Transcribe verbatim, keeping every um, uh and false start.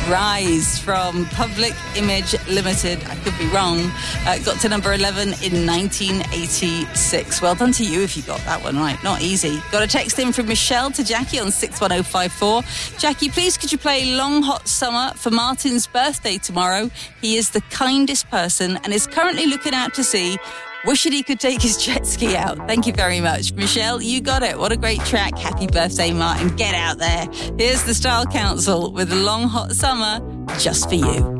Rise from Public Image Limited. I could be wrong. Uh, got to number eleven in nineteen eighty-six. Well done to you if you got that one right. Not easy. Got a text in from Michelle to Jackie on six one oh five four. Jackie, please could you play Long Hot Summer for Martin's birthday tomorrow? He is the kindest person and is currently looking out to sea. Wishing he could take his jet ski out. Thank you very much. Michelle, you got it. What a great track. Happy birthday, Martin. Get out there. Here's the Style Council with Long Hot Summer just for you.